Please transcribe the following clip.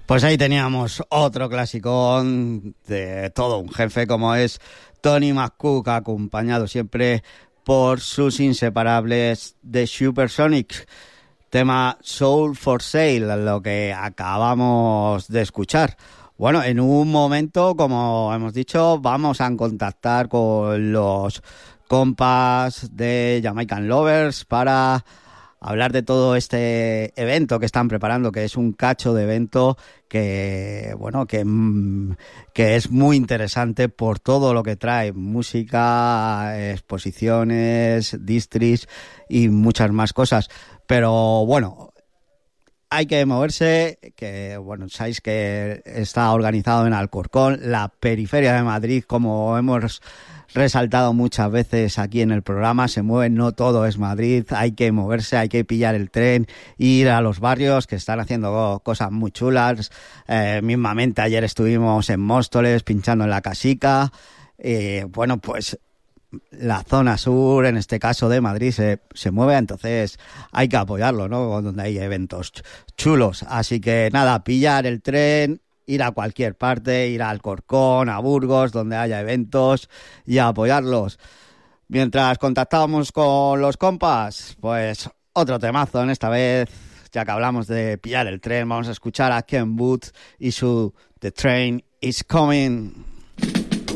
Pues ahí teníamos otro clasicón de todo un jefe como es Tony McCook, acompañado siempre por sus inseparables The Supersonics. Tema Soul for Sale, lo que acabamos de escuchar. Bueno, en un momento, como hemos dicho, vamos a contactar con los compas de Jamaican Lovers para hablar de todo este evento que están preparando, que es un cacho de evento que, bueno, que es muy interesante por todo lo que trae: música, exposiciones, distris y muchas más cosas. Pero bueno, hay que moverse, que bueno, sabéis que está organizado en Alcorcón, la periferia de Madrid, como hemos resaltado muchas veces aquí en el programa. Se mueve, no todo es Madrid, hay que moverse, hay que pillar el tren, ir a los barrios que están haciendo cosas muy chulas. Mismamente ayer estuvimos en Móstoles pinchando en la Casica. Bueno, pues la zona sur, en este caso de Madrid, se mueve, entonces hay que apoyarlo, ¿no? Donde hay eventos chulos. Así que nada, pillar el tren, ir a cualquier parte, ir a Alcorcón, a Burgos, donde haya eventos, y a apoyarlos. Mientras contactábamos con los compas, pues otro temazo en esta vez, ya que hablamos de pillar el tren, vamos a escuchar a Ken Booth y su The Train is Coming.